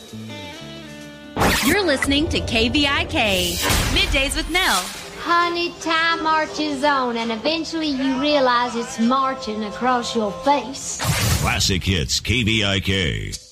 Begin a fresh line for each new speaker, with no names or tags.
You're listening to KVIK, Middays with Nell.
Honey, time marches on, and eventually you realize it's marching across your face.
Classic Hits, KVIK.